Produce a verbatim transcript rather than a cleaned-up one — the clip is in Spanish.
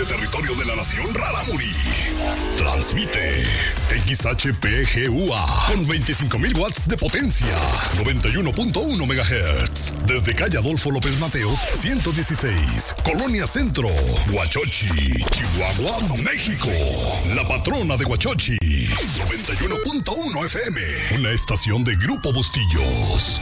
este territorio de la nación Rarámuri. Transmite X H P G U A con veinticinco mil watts de potencia, noventa y uno punto uno megahertz. Desde calle Adolfo López Mateos, ciento dieciséis, Colonia Centro, Huachochi, Chihuahua, México. La patrona de Huachochi, noventa y uno punto uno F M. Una estación de Grupo Bustillos.